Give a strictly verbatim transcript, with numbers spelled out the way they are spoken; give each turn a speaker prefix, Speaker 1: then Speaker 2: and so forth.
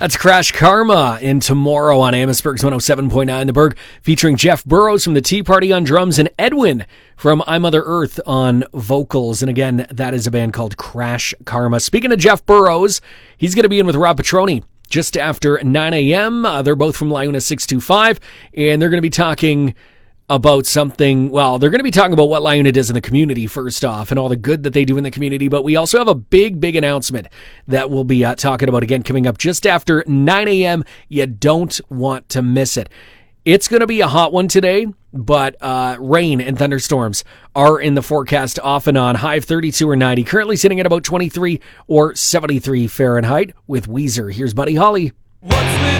Speaker 1: That's Crash Karma in Tomorrow on Amherstburg's one oh seven point nine The Berg, featuring Jeff Burrows from the Tea Party on drums and Edwin from I Mother Earth on vocals. And again, that is a band called Crash Karma. Speaking of Jeff Burrows, he's going to be in with Rob Petroni just after nine a.m. Uh, they're both from Liona six two five, and they're going to be talking about something. Well, they're going to be talking about what Liona does in the community first off and all the good that they do in the community, but we also have a big, big announcement that we'll be uh, talking about again coming up just after nine a.m. You don't want to miss it. It's going to be a hot one today, but uh, rain and thunderstorms are in the forecast off and on. High of thirty-two or ninety, currently sitting at about twenty-three or seventy-three Fahrenheit with Weezer. Here's Buddy Holly.
Speaker 2: What's with